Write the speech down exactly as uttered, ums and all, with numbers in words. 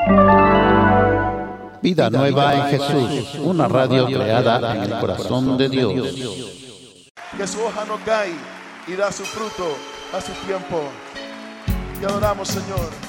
Vida Nueva en Jesús, una radio creada en el corazón de Dios. Que su hoja no cae y da su fruto a su tiempo. Te adoramos, Señor.